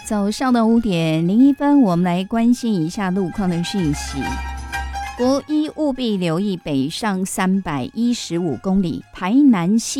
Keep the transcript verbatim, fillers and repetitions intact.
早上的五点零一分，我们来关心一下路况的讯息。国一务必留意北上三百一十五公里台南系